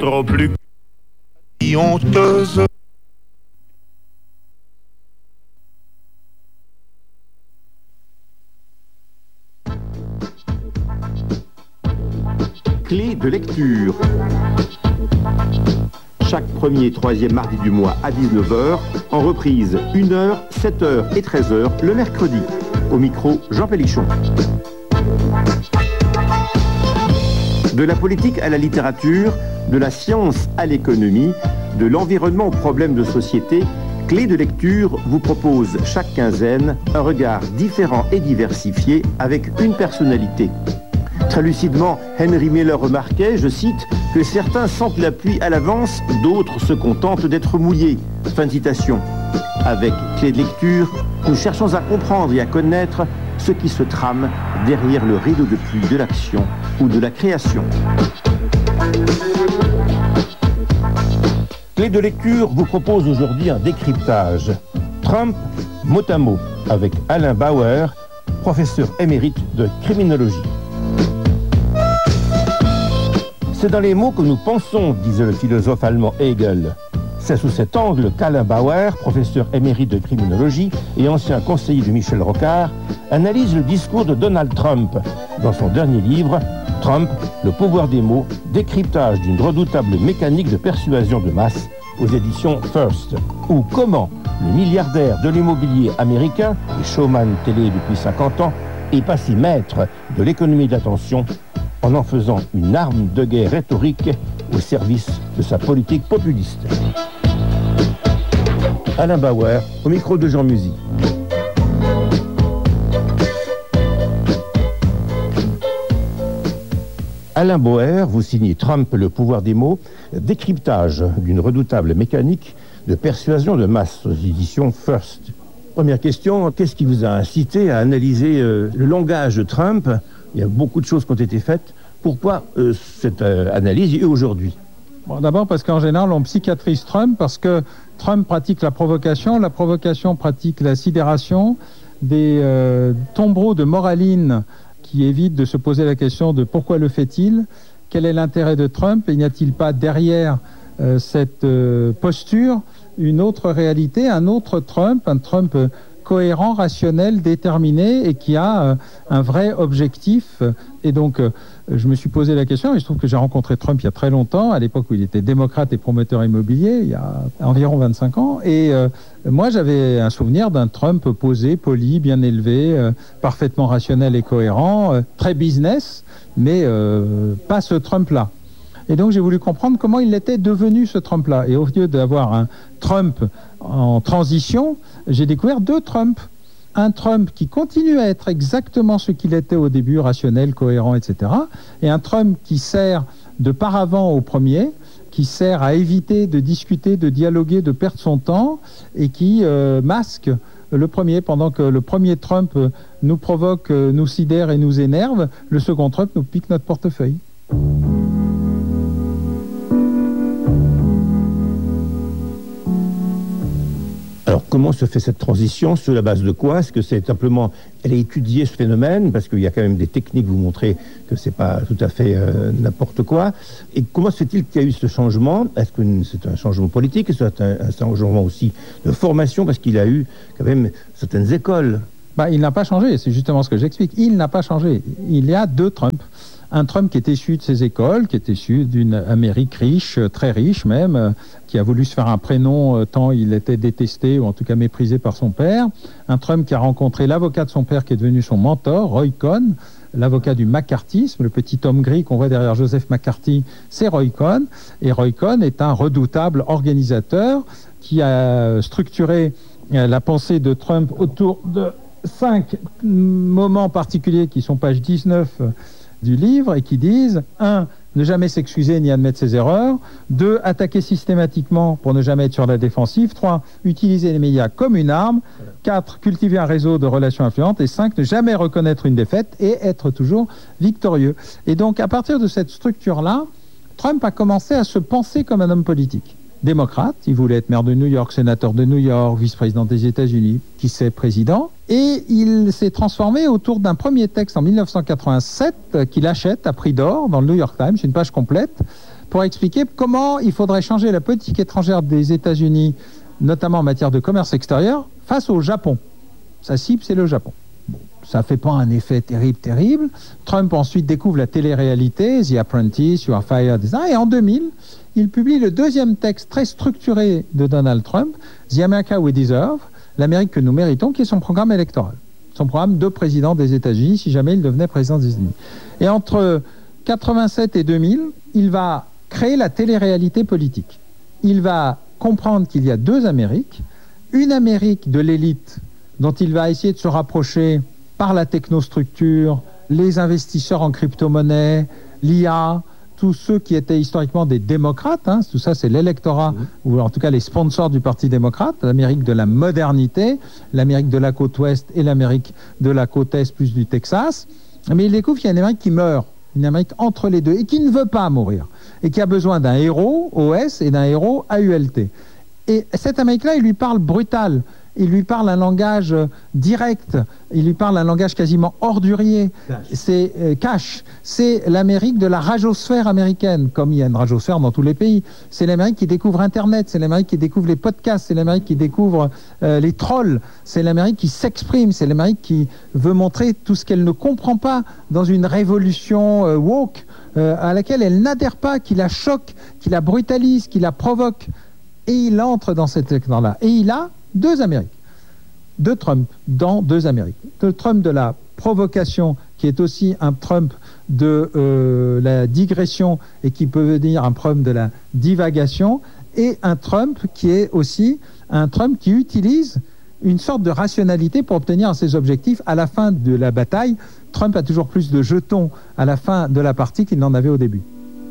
rendre plus honteuse. Clé de lecture. Chaque premier et troisième mardi du mois à 19h, en reprise 1h, 7h et 13h le mercredi. Au micro, Jean Pellichon. De la politique à la littérature, de la science à l'économie, de l'environnement aux problèmes de société, Clé de lecture vous propose chaque quinzaine un regard différent et diversifié avec une personnalité. Très lucidement, Henry Miller remarquait, je cite, que certains sentent la pluie à l'avance, d'autres se contentent d'être mouillés. Fin de citation. Avec Clé de lecture, nous cherchons à comprendre et à connaître ce qui se trame derrière le rideau de pluie de l'action ou de la création. Clé de lecture vous propose aujourd'hui un décryptage. Trump, mot à mot, avec Alain Bauer, professeur émérite de criminologie. C'est dans les mots que nous pensons, disait le philosophe allemand Hegel. C'est sous cet angle qu'Alain Bauer, professeur émérite de criminologie et ancien conseiller de Michel Rocard, analyse le discours de Donald Trump dans son dernier livre, Trump, le pouvoir des mots, décryptage d'une redoutable mécanique de persuasion de masse aux éditions First, ou comment le milliardaire de l'immobilier américain et showman télé depuis 50 ans est passé maître de l'économie de l'attention en faisant une arme de guerre rhétorique au service de sa politique populiste. Alain Bauer, au micro de Jean Musy. Alain Bauer, vous signez Trump, le pouvoir des mots, décryptage d'une redoutable mécanique de persuasion de masse aux éditions First. Première question, qu'est-ce qui vous a incité à analyser le langage de Trump ? Il y a beaucoup de choses qui ont été faites. Pourquoi cette analyse et aujourd'hui ? Bon, d'abord parce qu'en général, on psychiatrise Trump parce que Trump pratique la provocation pratique la sidération, des tombereaux de moraline qui évitent de se poser la question de pourquoi le fait-il, quel est l'intérêt de Trump, et n'y a-t-il pas derrière cette posture une autre réalité, un autre Trump, un Trump cohérent, rationnel, déterminé et qui a un vrai objectif. Et donc, je me suis posé la question, et je trouve que j'ai rencontré Trump il y a très longtemps, à l'époque où il était démocrate et promoteur immobilier, il y a environ 25 ans. Et moi, j'avais un souvenir d'un Trump posé, poli, bien élevé, parfaitement rationnel et cohérent, très business, mais pas ce Trump-là. Et donc, j'ai voulu comprendre comment il était devenu, ce Trump-là. Et au lieu d'avoir un Trump en transition, j'ai découvert deux Trumps. Un Trump qui continue à être exactement ce qu'il était au début, rationnel, cohérent, etc. Et un Trump qui sert de paravent au premier, qui sert à éviter de discuter, de dialoguer, de perdre son temps, et qui masque le premier. Pendant que le premier Trump nous provoque, nous sidère et nous énerve, le second Trump nous pique notre portefeuille. Alors, comment se fait cette transition ? Sur la base de quoi ? Est-ce que c'est simplement... Elle a étudié ce phénomène, parce qu'il y a quand même des techniques, vous montrez que c'est pas tout à fait n'importe quoi. Et comment se fait-il qu'il y a eu ce changement ? Est-ce que c'est un changement politique ? Est-ce que c'est un changement aussi de formation ? Parce qu'il a eu quand même certaines écoles. Il n'a pas changé, c'est justement ce que j'explique. Il n'a pas changé. Il y a deux Trump. Un Trump qui est issu de ses écoles, qui est issu d'une Amérique riche, très riche même, qui a voulu se faire un prénom tant il était détesté ou en tout cas méprisé par son père. Un Trump qui a rencontré l'avocat de son père qui est devenu son mentor, Roy Cohn, l'avocat du McCarthyisme, le petit homme gris qu'on voit derrière Joseph McCarthy, c'est Roy Cohn. Et Roy Cohn est un redoutable organisateur qui a structuré la pensée de Trump autour de 5 moments particuliers qui sont page 19 du livre et qui disent 1. Ne jamais s'excuser ni admettre ses erreurs. 2. Attaquer systématiquement pour ne jamais être sur la défensive. 3. Utiliser les médias comme une arme. 4. Cultiver un réseau de relations influentes. Et 5. Ne jamais reconnaître une défaite et être toujours victorieux. Et donc, à partir de cette structure-là, Trump a commencé à se penser comme un homme politique. Démocrate, il voulait être maire de New York, sénateur de New York, vice-président des États-Unis, qui sait, président. Et il s'est transformé autour d'un premier texte en 1987 qu'il achète à prix d'or dans le New York Times, une page complète, pour expliquer comment il faudrait changer la politique étrangère des États-Unis, notamment en matière de commerce extérieur, face au Japon. Sa cible, c'est le Japon. Bon, ça ne fait pas un effet terrible. Trump ensuite découvre la télé-réalité, The Apprentice, You Are Fired, et en 2000, il publie le deuxième texte très structuré de Donald Trump, The America We Deserve, l'Amérique que nous méritons, qui est son programme électoral. Son programme de président des États-Unis, si jamais il devenait président des États-Unis. Et entre 87 et 2000, il va créer la télé-réalité politique. Il va comprendre qu'il y a deux Amériques, une Amérique de l'élite dont il va essayer de se rapprocher par la technostructure, les investisseurs en crypto-monnaie, l'IA, tous ceux qui étaient historiquement des démocrates, tout ça c'est l'électorat, ou en tout cas les sponsors du Parti démocrate, l'Amérique de la modernité, l'Amérique de la côte ouest et l'Amérique de la côte est plus du Texas. Mais il découvre qu'il y a une Amérique qui meurt, une Amérique entre les deux, et qui ne veut pas mourir, et qui a besoin d'un héros OS et d'un héros AULT. Et cette Amérique-là, il lui parle brutal, il lui parle un langage direct, il lui parle un langage quasiment ordurier, c'est cash, c'est l'Amérique de la radiosphère américaine, comme il y a une radiosphère dans tous les pays, c'est l'Amérique qui découvre Internet, c'est l'Amérique qui découvre les podcasts, c'est l'Amérique qui découvre les trolls, c'est l'Amérique qui s'exprime, c'est l'Amérique qui veut montrer tout ce qu'elle ne comprend pas dans une révolution woke, à laquelle elle n'adhère pas, qui la choque, qui la brutalise, qui la provoque, et il entre dans cet écran-là, et il a deux Amériques, deux Trump dans deux Amériques. Le Trump de la provocation, qui est aussi un Trump de la digression et qui peut venir un Trump de la divagation, et un Trump qui est aussi un Trump qui utilise une sorte de rationalité pour obtenir ses objectifs à la fin de la bataille. Trump a toujours plus de jetons à la fin de la partie qu'il n'en avait au début.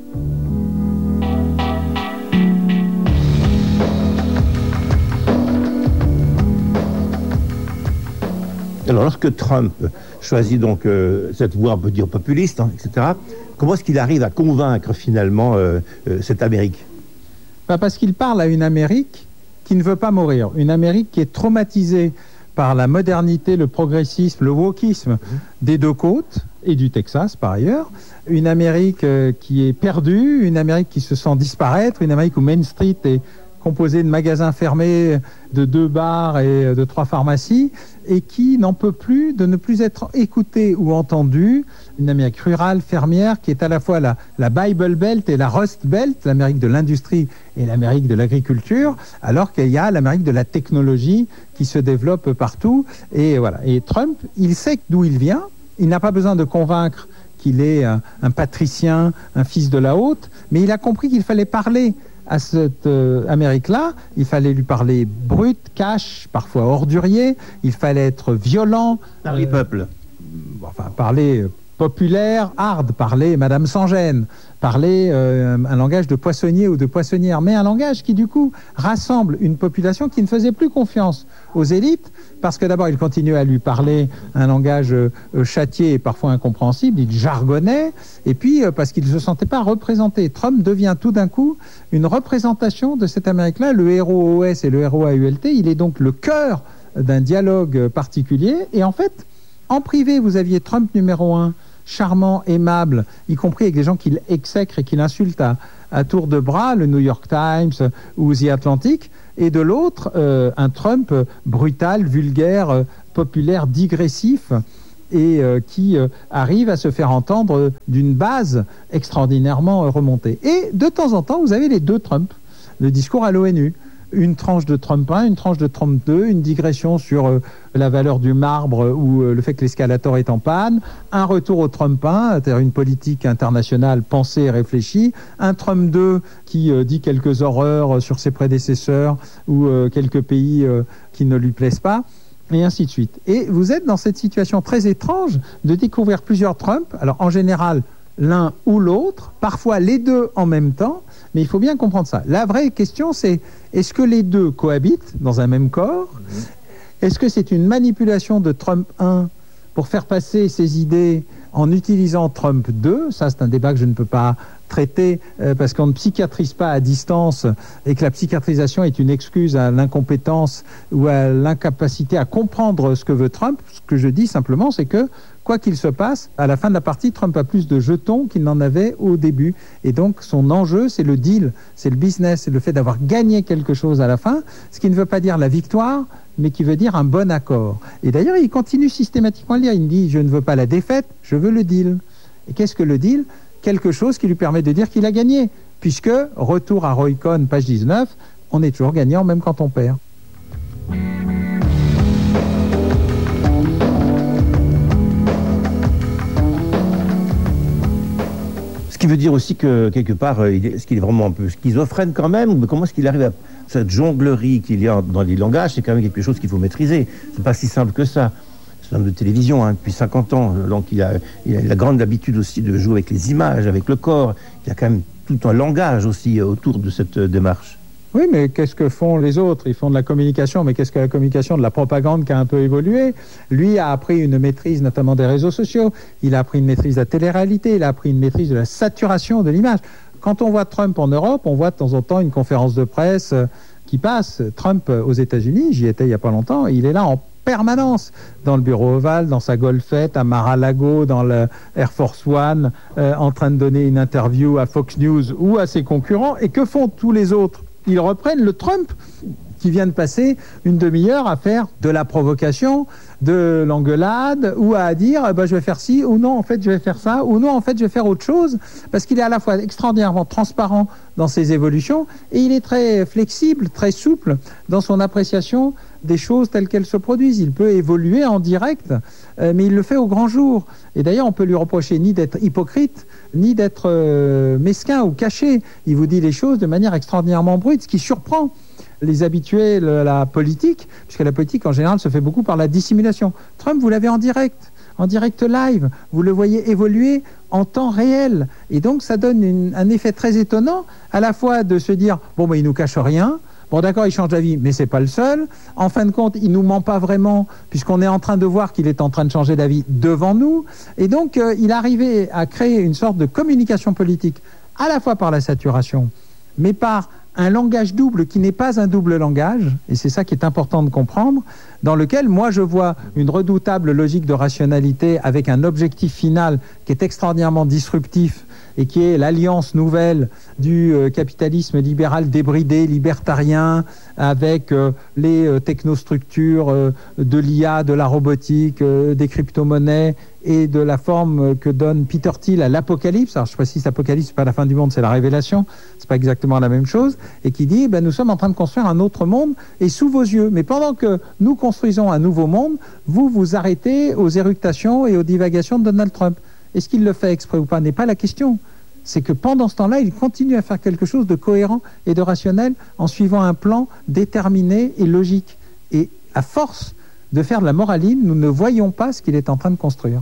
Alors, lorsque Trump choisit donc cette voie, on peut dire populiste, etc., comment est-ce qu'il arrive à convaincre finalement cette Amérique ? Parce qu'il parle à une Amérique qui ne veut pas mourir, une Amérique qui est traumatisée par la modernité, le progressisme, le wokisme des deux côtes, et du Texas par ailleurs, une Amérique qui est perdue, une Amérique qui se sent disparaître, une Amérique où Main Street est composé de magasins fermés, de 2 bars et de 3 pharmacies, et qui n'en peut plus de ne plus être écouté ou entendu. Une Amérique rurale, fermière, qui est à la fois la Bible Belt et la Rust Belt, l'Amérique de l'industrie et l'Amérique de l'agriculture, alors qu'il y a l'Amérique de la technologie qui se développe partout. Et voilà. Et Trump, il sait d'où il vient, il n'a pas besoin de convaincre qu'il est un patricien, un fils de la haute, mais il a compris qu'il fallait parler à cette Amérique-là, il fallait lui parler brut, cash, parfois ordurier, il fallait être violent. Parler peuple. Enfin, parler populaire, hard, parler Madame sans gêne, parler un langage de poissonnier ou de poissonnière, mais un langage qui du coup rassemble une population qui ne faisait plus confiance aux élites, parce que d'abord il continuait à lui parler un langage châtié et parfois incompréhensible, il jargonnait, et puis parce qu'il ne se sentait pas représenté. Trump devient tout d'un coup une représentation de cette Amérique-là, le héros OS et le héros AULT, il est donc le cœur d'un dialogue particulier, et en fait, en privé, vous aviez Trump numéro 1, charmant, aimable, y compris avec des gens qu'il exècre et qu'il insulte à tour de bras, le New York Times ou The Atlantic, et de l'autre, un Trump brutal, vulgaire, populaire, digressif, et qui arrive à se faire entendre d'une base extraordinairement remontée. Et de temps en temps, vous avez les deux Trump, le discours à l'ONU. Une tranche de Trump 1, une tranche de Trump 2, une digression sur la valeur du marbre ou le fait que l'escalator est en panne, un retour au Trump 1, c'est-à-dire une politique internationale pensée et réfléchie, un Trump 2 qui dit quelques horreurs sur ses prédécesseurs ou quelques pays qui ne lui plaisent pas, et ainsi de suite. Et vous êtes dans cette situation très étrange de découvrir plusieurs Trump, alors en général l'un ou l'autre, parfois les deux en même temps, mais il faut bien comprendre ça. La vraie question, c'est est-ce que les deux cohabitent dans un même corps ? Est-ce que c'est une manipulation de Trump 1 pour faire passer ses idées en utilisant Trump 2, ça c'est un débat que je ne peux pas traiter parce qu'on ne psychiatrise pas à distance et que la psychiatrisation est une excuse à l'incompétence ou à l'incapacité à comprendre ce que veut Trump. Ce que je dis simplement, c'est que quoi qu'il se passe, à la fin de la partie, Trump a plus de jetons qu'il n'en avait au début. Et donc, son enjeu, c'est le deal, c'est le business, c'est le fait d'avoir gagné quelque chose à la fin, ce qui ne veut pas dire la victoire, mais qui veut dire un bon accord. Et d'ailleurs, il continue systématiquement à le dire. Il dit, je ne veux pas la défaite, je veux le deal. Et qu'est-ce que le deal ? Quelque chose qui lui permet de dire qu'il a gagné. Puisque, retour à Roy Cohn, page 19, on est toujours gagnant même quand on perd. Ce qui veut dire aussi que, quelque part, est-ce qu'il est vraiment un peu schizophrène quand même, ou comment est-ce qu'il arrive à cette jonglerie qu'il y a dans les langages? C'est quand même quelque chose qu'il faut maîtriser. C'est pas si simple que ça. C'est un homme de télévision depuis 50 ans, donc il a la grande habitude aussi de jouer avec les images, avec le corps. Il y a quand même tout un langage aussi autour de cette démarche. Oui, mais qu'est-ce que font les autres? Ils font de la communication, mais qu'est-ce que la communication? De la propagande qui a un peu évolué. Lui a appris une maîtrise notamment des réseaux sociaux, il a appris une maîtrise de la télé-réalité, il a appris une maîtrise de la saturation de l'image. Quand on voit Trump en Europe, on voit de temps en temps une conférence de presse qui passe. Trump aux États-Unis, j'y étais il n'y a pas longtemps, il est là en permanence, dans le bureau ovale, dans sa golfette, à Mar-a-Lago, dans le Air Force One, en train de donner une interview à Fox News ou à ses concurrents. Et que font tous les autres? Ils reprennent le Trump qui vient de passer une demi-heure à faire de la provocation, de l'engueulade, ou à dire je vais faire ci, ou non, en fait, je vais faire ça, ou non, en fait, je vais faire autre chose, parce qu'il est à la fois extraordinairement transparent dans ses évolutions, et il est très flexible, très souple dans son appréciation des choses telles qu'elles se produisent. Il peut évoluer en direct, mais il le fait au grand jour. Et d'ailleurs, on peut lui reprocher ni d'être hypocrite, ni d'être mesquin ou caché. Il vous dit les choses de manière extraordinairement brute, ce qui surprend les habitués de la politique, puisque la politique, en général, se fait beaucoup par la dissimulation. Trump, vous l'avez en direct live. Vous le voyez évoluer en temps réel. Et donc, ça donne un effet très étonnant, à la fois de se dire, il nous cache rien. Bon, d'accord, il change d'avis, mais c'est pas le seul. En fin de compte, il nous ment pas vraiment, puisqu'on est en train de voir qu'il est en train de changer d'avis devant nous. Et donc, il arrivait à créer une sorte de communication politique, à la fois par la saturation, mais par un langage double qui n'est pas un double langage, et c'est ça qui est important de comprendre, dans lequel moi je vois une redoutable logique de rationalité avec un objectif final qui est extraordinairement disruptif et qui est l'alliance nouvelle du capitalisme libéral débridé, libertarien, avec les technostructures de l'IA, de la robotique, des crypto-monnaies et de la forme que donne Peter Thiel à l'Apocalypse. Alors je précise, l'Apocalypse, c'est pas la fin du monde, c'est la révélation, c'est pas exactement la même chose, et qui dit, nous sommes en train de construire un autre monde, et sous vos yeux. Mais pendant que nous construisons un nouveau monde, vous vous arrêtez aux éructations et aux divagations de Donald Trump. Est-ce qu'il le fait exprès ou pas n'est pas la question. C'est que pendant ce temps-là, il continue à faire quelque chose de cohérent et de rationnel en suivant un plan déterminé et logique. Et à force de faire de la moraline, nous ne voyons pas ce qu'il est en train de construire.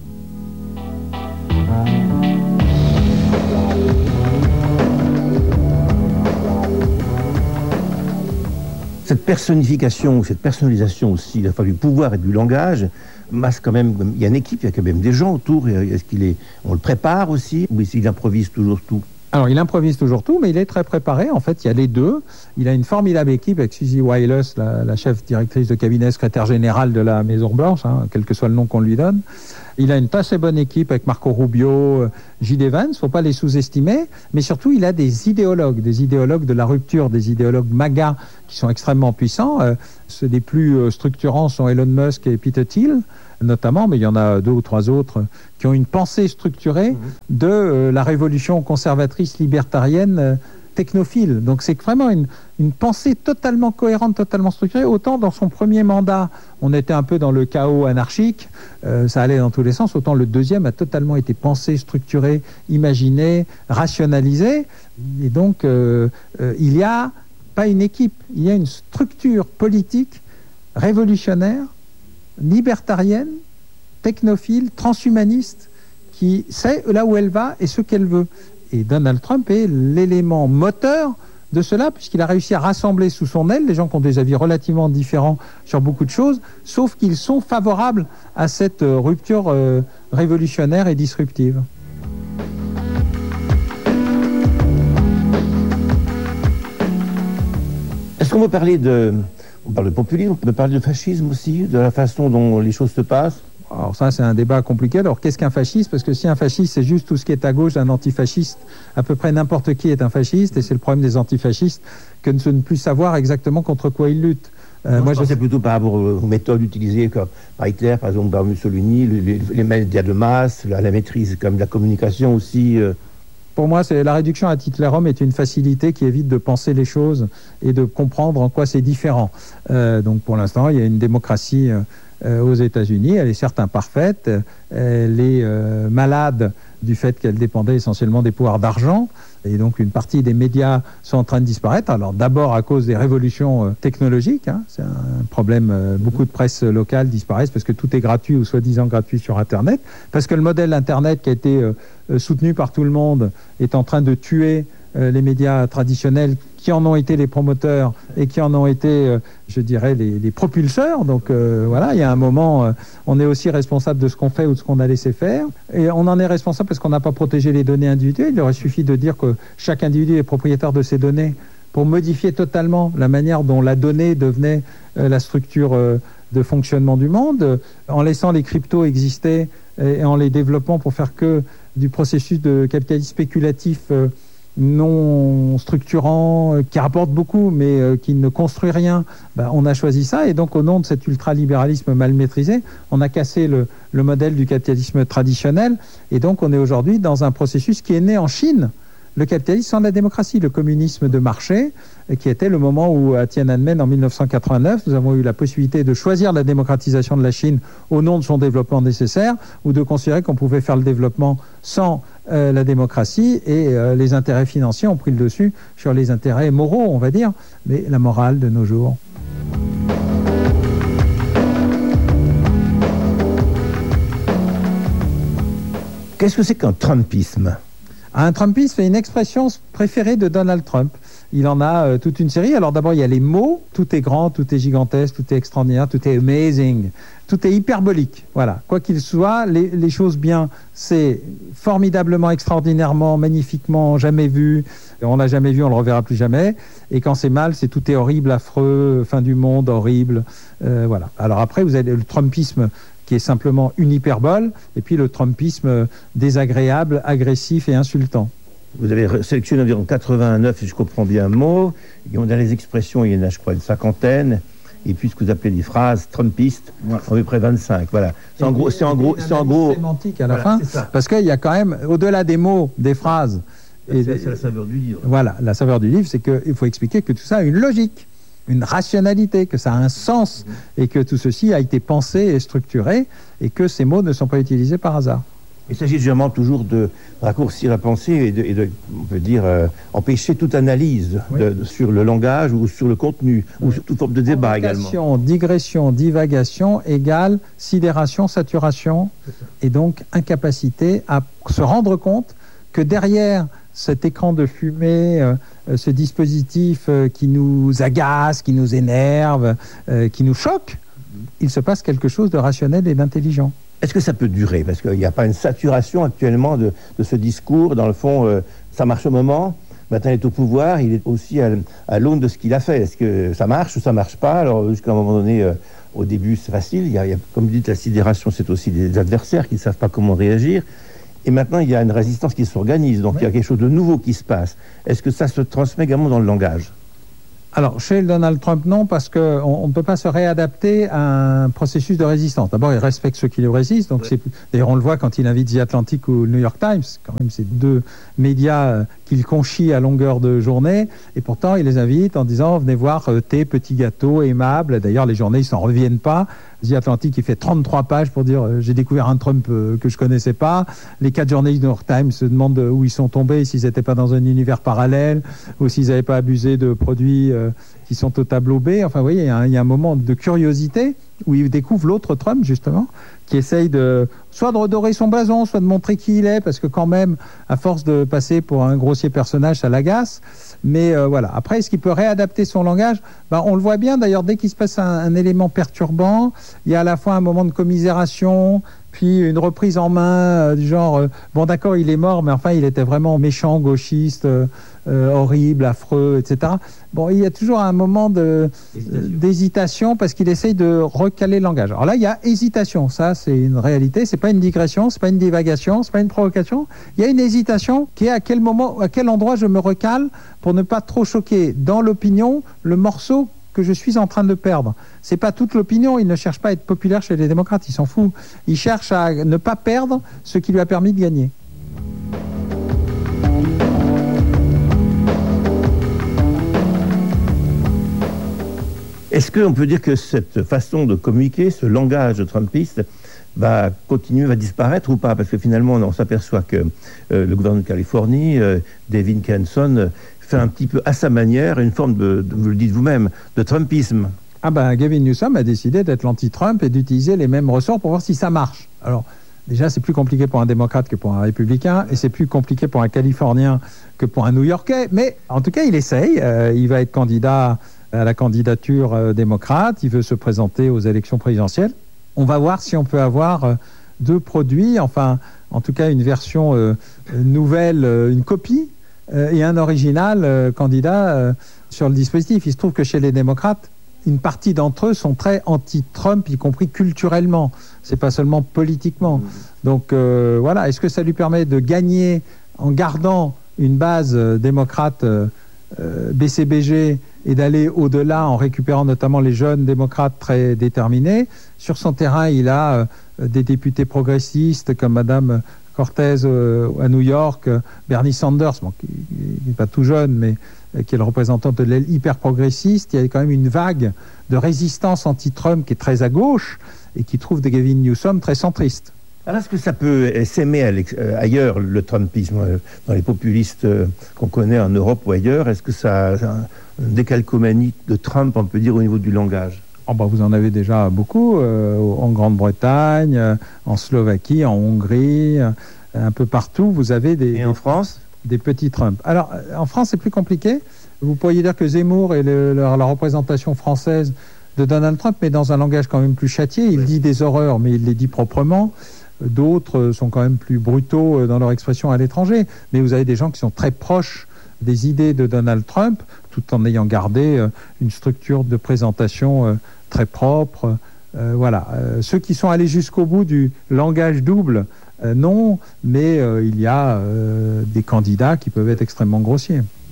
Cette personnification, cette personnalisation aussi, la fois du pouvoir et du langage, masse quand même. Il y a une équipe, il y a quand même des gens autour. On le prépare aussi, ou il improvise toujours tout? Alors, il improvise toujours tout, mais il est très préparé. En fait, il y a les deux. Il a une formidable équipe avec Suzy Wiles, la chef directrice de cabinet, secrétaire générale de la Maison-Blanche, quel que soit le nom qu'on lui donne. Il a une assez bonne équipe avec Marco Rubio, J.D. Vance, il ne faut pas les sous-estimer. Mais surtout, il a des idéologues de la rupture, des idéologues MAGA qui sont extrêmement puissants. Les plus structurants sont Elon Musk et Peter Thiel, notamment, mais il y en a 2 ou 3 autres qui ont une pensée structurée de la révolution conservatrice libertarienne technophile. Donc c'est vraiment une pensée totalement cohérente, totalement structurée. Autant dans son premier mandat, on était un peu dans le chaos anarchique, ça allait dans tous les sens, autant le deuxième a totalement été pensé, structuré, imaginé, rationalisé. Et donc il y a pas une équipe, il y a une structure politique révolutionnaire, libertarienne, technophile, transhumaniste, qui sait là où elle va et ce qu'elle veut. Et Donald Trump est l'élément moteur de cela, puisqu'il a réussi à rassembler sous son aile les gens qui ont des avis relativement différents sur beaucoup de choses, sauf qu'ils sont favorables à cette rupture révolutionnaire et disruptive. Est-ce qu'on peut parler on parle de populisme, on peut parler de fascisme aussi, de la façon dont les choses se passent? Alors ça, c'est un débat compliqué. Alors, qu'est-ce qu'un fasciste? Parce que si un fasciste, c'est juste tout ce qui est à gauche, un antifasciste, à peu près n'importe qui est un fasciste, et c'est le problème des antifascistes, que de ne plus savoir exactement contre quoi ils luttent. Moi, je pensais plutôt par rapport aux méthodes utilisées par Hitler, par exemple par Mussolini, les médias de masse, la maîtrise comme de la communication aussi. Pour moi, la réduction ad Hitlerum est une facilité qui évite de penser les choses et de comprendre en quoi c'est différent. Donc pour l'instant, il y a une démocratie aux États-Unis. Elle est certes imparfaite, elle est malade du fait qu'elle dépendait essentiellement des pouvoirs d'argent. Et donc une partie des médias sont en train de disparaître. Alors d'abord à cause des révolutions technologiques, c'est un problème, beaucoup de presse locale disparaissent parce que tout est gratuit ou soi-disant gratuit sur Internet, parce que le modèle Internet qui a été soutenu par tout le monde est en train de tuer les médias traditionnels qui en ont été les promoteurs et qui en ont été, je dirais, les propulseurs. Donc voilà, il y a un moment, on est aussi responsable de ce qu'on fait ou de ce qu'on a laissé faire. Et on en est responsable parce qu'on n'a pas protégé les données individuelles. Il aurait suffi de dire que chaque individu est propriétaire de ses données pour modifier totalement la manière dont la donnée devenait la structure de fonctionnement du monde, en laissant les cryptos exister et en les développant pour faire que du processus de capitalisme spéculatif non structurant, qui rapporte beaucoup, mais qui ne construit rien, on a choisi ça. Et donc, au nom de cet ultralibéralisme mal maîtrisé, on a cassé le modèle du capitalisme traditionnel. Et donc, on est aujourd'hui dans un processus qui est né en Chine. Le capitalisme sans la démocratie, le communisme de marché, qui était le moment où, à Tiananmen, en 1989, nous avons eu la possibilité de choisir la démocratisation de la Chine au nom de son développement nécessaire, ou de considérer qu'on pouvait faire le développement sans la démocratie, et les intérêts financiers ont pris le dessus sur les intérêts moraux, on va dire, mais la morale de nos jours. Qu'est-ce que c'est qu'un Trumpisme? Un Trumpisme est une expression préférée de Donald Trump. Il en a toute une série. Alors d'abord, il y a les mots. Tout est grand, tout est gigantesque, tout est extraordinaire, tout est amazing. Tout est hyperbolique. Voilà. Quoi qu'il soit, les choses bien, c'est formidablement, extraordinairement, magnifiquement, jamais vu. On l'a jamais vu, on le reverra plus jamais. Et quand c'est mal, c'est tout est horrible, affreux, fin du monde, horrible. Voilà. Alors après, vous avez le Trumpisme qui est simplement une hyperbole, et puis le Trumpisme désagréable, agressif et insultant. Vous avez sélectionné environ 89, si je comprends bien, mots. Et dans les expressions, il y en a, je crois, une cinquantaine. Et puis ce que vous appelez des phrases trumpistes, à peu près 25. Voilà. C'est en gros sémantique à la fin, parce qu'il y a quand même, au-delà des mots, des phrases. C'est la saveur du livre. Voilà, la saveur du livre, c'est qu'il faut expliquer que tout ça a une logique, une rationalité, que ça a un sens, et que tout ceci a été pensé et structuré, et que ces mots ne sont pas utilisés par hasard. Il s'agit généralement toujours de raccourcir la pensée et de on peut dire, empêcher toute analyse sur le langage ou sur le contenu, ou sur toute forme de débat également. Digression, divagation égale sidération, saturation, et donc incapacité à se rendre compte que derrière cet écran de fumée, ce dispositif qui nous agace, qui nous énerve, qui nous choque, il se passe quelque chose de rationnel et d'intelligent. Est-ce que ça peut durer? Parce qu'il n'y a pas une saturation actuellement de ce discours. Dans le fond, ça marche au moment. Maintenant, il est au pouvoir. Il est aussi à l'aune de ce qu'il a fait. Est-ce que ça marche ou ça ne marche pas? Alors, jusqu'à un moment donné, au début, c'est facile. Il y a, comme vous dites, la sidération, c'est aussi des adversaires qui ne savent pas comment réagir. Et maintenant, il y a une résistance qui s'organise. Donc, il y a quelque chose de nouveau qui se passe. Est-ce que ça se transmet également dans le langage? Alors, chez Donald Trump, non, parce qu'on ne peut pas se réadapter à un processus de résistance. D'abord, il respecte ceux qui le résistent. Donc d'ailleurs, on le voit quand il invite The Atlantic ou le New York Times. Quand même, c'est deux médias qu'il conchit à longueur de journée. Et pourtant, il les invite en disant « Venez voir tes petits gâteaux aimables ». D'ailleurs, les journées, ils s'en reviennent pas. The Atlantic, il fait 33 pages pour dire j'ai découvert un Trump que je connaissais pas. Les 4 journalistes du New York Times se demandent où ils sont tombés, s'ils n'étaient pas dans un univers parallèle ou s'ils n'avaient pas abusé de produits qui sont au tableau B. Enfin, vous voyez, il y a un moment de curiosité où il découvre l'autre Trump, justement, qui essaye soit de redorer son blason, soit de montrer qui il est, parce que quand même, à force de passer pour un grossier personnage, ça l'agace. Mais voilà. Après, est-ce qu'il peut réadapter son langage? On le voit bien, d'ailleurs, dès qu'il se passe un élément perturbant, il y a à la fois un moment de commisération, puis une reprise en main du genre, bon d'accord, il est mort, mais enfin, il était vraiment méchant, gauchiste, horrible, affreux, etc. Bon, il y a toujours un moment d'hésitation parce qu'il essaye de recaler le langage. Alors là, il y a hésitation. Ça, c'est une réalité. C'est pas une digression, c'est pas une divagation, c'est pas une provocation. Il y a une hésitation qui est à quel moment, à quel endroit je me recale pour ne pas trop choquer dans l'opinion le morceau que je suis en train de perdre. C'est pas toute l'opinion. Il ne cherche pas à être populaire chez les démocrates. Il s'en fout. Il cherche à ne pas perdre ce qui lui a permis de gagner. Est-ce qu'on peut dire que cette façon de communiquer, ce langage trumpiste, va continuer, va disparaître ou pas? Parce que finalement, on s'aperçoit que le gouverneur de Californie, Devin Kenson, fait un petit peu à sa manière une forme vous le dites vous-même, de trumpisme. Gavin Newsom a décidé d'être l'anti-Trump et d'utiliser les mêmes ressorts pour voir si ça marche. Alors, déjà, c'est plus compliqué pour un démocrate que pour un républicain, et c'est plus compliqué pour un Californien que pour un New-Yorkais, mais en tout cas, il essaye. Il va être candidat à la candidature démocrate, il veut se présenter aux élections présidentielles. On va voir si on peut avoir deux produits, enfin, en tout cas, une version nouvelle, une copie, et un original candidat sur le dispositif. Il se trouve que chez les démocrates, une partie d'entre eux sont très anti-Trump, y compris culturellement. C'est pas seulement politiquement. Donc voilà, est-ce que ça lui permet de gagner en gardant une base démocrate BCBG et d'aller au-delà en récupérant notamment les jeunes démocrates très déterminés? Sur son terrain, il a des députés progressistes comme Madame Cortez à New York, Bernie Sanders, qui n'est pas tout jeune, mais qui est le représentant de l'aile hyper progressiste. Il y a quand même une vague de résistance anti-Trump qui est très à gauche et qui trouve de Gavin Newsom très centriste. Alors, est-ce que ça peut s'aimer ailleurs, le trumpisme, dans les populistes qu'on connaît en Europe ou ailleurs? Est-ce que ça a une décalcomanie de Trump, on peut dire, au niveau du langage? Vous en avez déjà beaucoup, en Grande-Bretagne, en Slovaquie, en Hongrie, un peu partout. Vous avez Et en France? Des petits Trump. Alors, en France, c'est plus compliqué. Vous pourriez dire que Zemmour est la représentation française de Donald Trump, mais dans un langage quand même plus châtié. Il dit des horreurs, mais il les dit proprement. D'autres sont quand même plus brutaux dans leur expression à l'étranger. Mais vous avez des gens qui sont très proches des idées de Donald Trump, tout en ayant gardé une structure de présentation très propre. Voilà. Ceux qui sont allés jusqu'au bout du langage double, non, mais il y a des candidats qui peuvent être extrêmement grossiers.